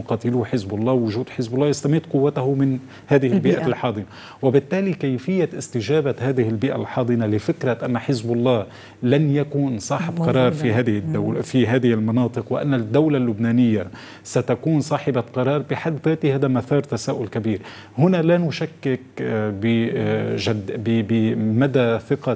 مقاتلو حزب الله ووجود حزب الله يستمد قوته من هذه البيئة الحاضنة. وبالتالي كيفية استجابة هذه البيئة الحاضنة لفكرة أن حزب الله لن يكون صاحب قرار في هذه الدولة في هذه المناطق، وأن الدولة اللبنانية ستكون صاحبة قرار بحد ذاته، هذا مثار تساؤل كبير. هنا لا نشكك بمدى ثقة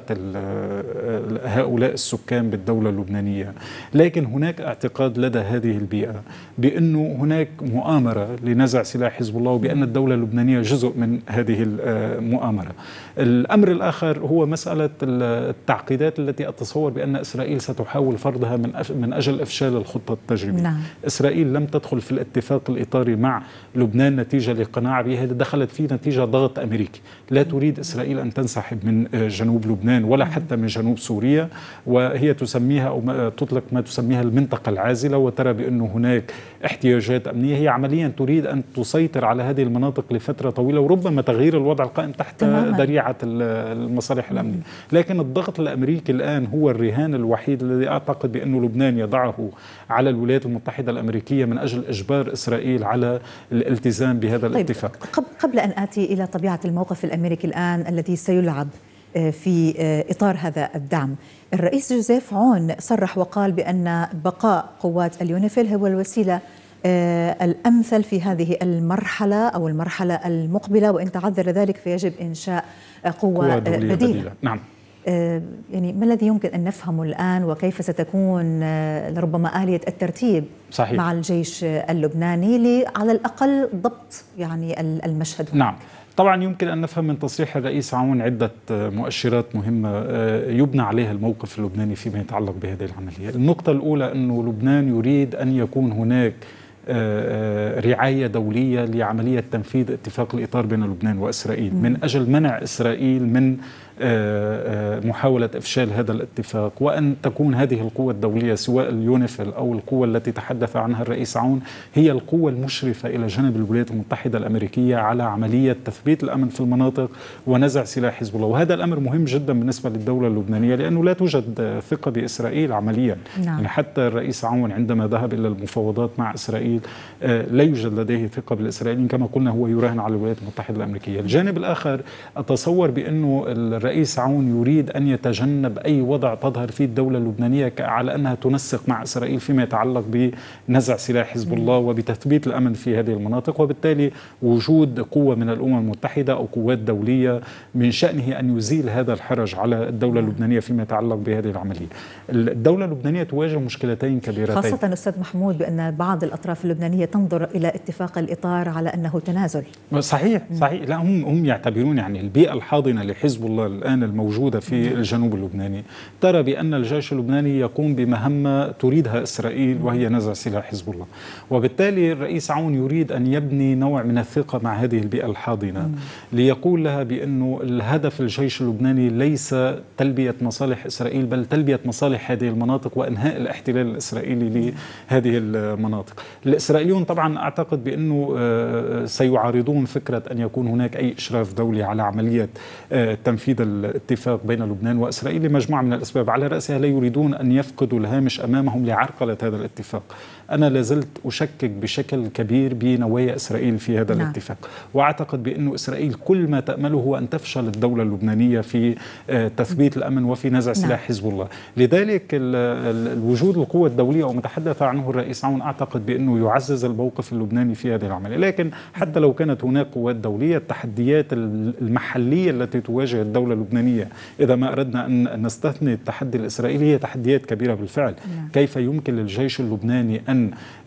هؤلاء السكان بالدولة اللبنانية، لكن هناك اعتقاد لدى هذه البيئة بأنه هناك مؤامرة لنزع سلاح حزب الله، وبأن الدولة اللبنانية جزء من هذه المؤامرة. الأمر الآخر هو مسألة التعقيدات التي أتصور بأن إسرائيل ستحاول فرضها من أجل إفشال الخطة التجريبية. نعم. إسرائيل لم تدخل في الاتفاق الإطاري مع لبنان نتيجة لقناعة بها، دخلت فيه نتيجة ضغط أمريكي. لا تريد إسرائيل أن تنسحب من جنوب لبنان ولا حتى من جنوب سوريا، وهي تسميها أو تطلق ما تسميها المنطقة العازلة، وترى بأنه هناك احتياجات أمنية. هي عمليا تريد أن تسيطر على هذه المناطق لفترة طويلة، وربما تغيير الوضع القائم تحت ذريعة المصالح الأمنية. لكن الضغط الأمريكي الآن هو الرهان الوحيد الذي أعتقد بأنه لبنان يضعه على الولايات المتحدة الأمريكية من أجل إجبار إسرائيل على الالتزام بهذا الاتفاق. قبل أن آتي إلى طبيعة الموقف الأمريكي الآن الذي سيلعب في إطار هذا الدعم، الرئيس جوزيف عون صرح وقال بأن بقاء قوات اليونيفيل هو الوسيلة الأمثل في هذه المرحلة أو المرحلة المقبلة، وإن تعذر ذلك فيجب إنشاء قوة بديلة. نعم. يعني ما الذي يمكن أن نفهمه الآن، وكيف ستكون ربما آلية الترتيب صحيح مع الجيش اللبناني على الأقل ضبط يعني المشهد؟ نعم، طبعا يمكن أن نفهم من تصريح الرئيس عون عدة مؤشرات مهمة يبنى عليها الموقف اللبناني فيما يتعلق بهذه العملية. النقطة الأولى أنه لبنان يريد أن يكون هناك رعاية دولية لعملية تنفيذ اتفاق الإطار بين لبنان وإسرائيل من أجل منع إسرائيل من محاولة إفشال هذا الاتفاق، وأن تكون هذه القوة الدولية سواء اليونيفيل أو القوة التي تحدث عنها الرئيس عون هي القوة المشرفة إلى جانب الولايات المتحدة الأمريكية على عملية تثبيت الأمن في المناطق ونزع سلاح حزب الله. وهذا الأمر مهم جدا بالنسبة للدولة اللبنانية، لأنه لا توجد ثقة بإسرائيل عمليا. نعم. يعني حتى الرئيس عون عندما ذهب إلى المفاوضات مع إسرائيل لا يوجد لديه ثقة بالإسرائيليين، كما قلنا هو يراهن على الولايات المتحدة الأمريكية. الجانب الآخر أتصور بأنه الرئيس عون يريد أن يتجنب أي وضع تظهر فيه الدولة اللبنانية على أنها تنسق مع إسرائيل فيما يتعلق بنزع سلاح حزب الله وبتثبيت الأمن في هذه المناطق. وبالتالي وجود قوة من الأمم المتحدة أو قوات دولية من شأنه أن يزيل هذا الحرج على الدولة اللبنانية فيما يتعلق بهذه العملية. الدولة اللبنانية تواجه مشكلتين كبيرتين، خاصة أستاذ محمود بأن بعض الأطراف اللبنانية تنظر إلى اتفاق الإطار على أنه تنازل. صحيح. لا، هم يعتبرون يعني البيئة الحاضنة لحزب الله الآن الموجودة في الجنوب اللبناني ترى بأن الجيش اللبناني يقوم بمهمة تريدها إسرائيل وهي نزع سلاح حزب الله. وبالتالي الرئيس عون يريد أن يبني نوع من الثقة مع هذه البيئة الحاضنة ليقول لها بأنه الهدف الجيش اللبناني ليس تلبية مصالح إسرائيل بل تلبية مصالح هذه المناطق وإنهاء الاحتلال الإسرائيلي لهذه المناطق. الإسرائيليون طبعا أعتقد بأنه سيعارضون فكرة أن يكون هناك أي إشراف دولي على عملية تنفيذ الاتفاق بين لبنان وإسرائيل لمجموعة من الأسباب، على رأسها لا يريدون أن يفقدوا الهامش أمامهم لعرقلة هذا الاتفاق. أنا لازلت أشكك بشكل كبير بنوايا إسرائيل في هذا الاتفاق، وأعتقد بأن إسرائيل كل ما تأمله هو أن تفشل الدولة اللبنانية في تثبيت الأمن وفي نزع سلاح حزب الله. لذلك الوجود القوة الدولية ومتحدث عنه الرئيس عون أعتقد بأنه يعزز الموقف اللبناني في هذه العملية. لكن حتى لو كانت هناك قوات دولية، التحديات المحلية التي تواجه الدولة اللبنانية إذا ما أردنا أن نستثني التحدي الإسرائيلي هي تحديات كبيرة بالفعل. كيف يمكن للجيش اللبناني أن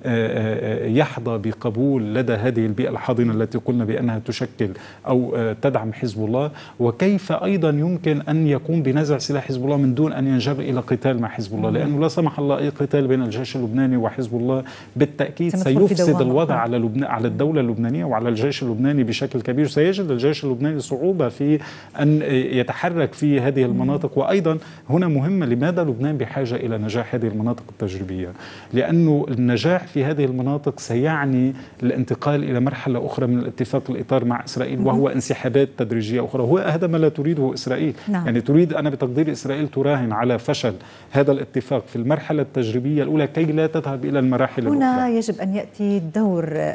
يحظى بقبول لدى هذه البيئة الحاضنة التي قلنا بأنها تشكل أو تدعم حزب الله، وكيف أيضا يمكن أن يقوم بنزع سلاح حزب الله من دون أن ينجر إلى قتال مع حزب الله، لأنه لا سمح الله أي قتال بين الجيش اللبناني وحزب الله بالتأكيد سيفسد الوضع على الدولة اللبنانية وعلى الجيش اللبناني بشكل كبير. سيجد الجيش اللبناني صعوبة في أن يتحرك في هذه المناطق. وأيضا هنا مهمة، لماذا لبنان بحاجة إلى نجاح هذه المناطق التجريبية؟ لأنه النجاح في هذه المناطق سيعني الانتقال إلى مرحلة أخرى من الاتفاق الإطار مع إسرائيل، وهو انسحابات تدريجية أخرى. هو هذا ما لا تريده إسرائيل. يعني تريد، أنا بتقدير إسرائيل تراهن على فشل هذا الاتفاق في المرحلة التجريبية الأولى كي لا تذهب إلى المراحل الأخرى. هنا يجب أن يأتي دور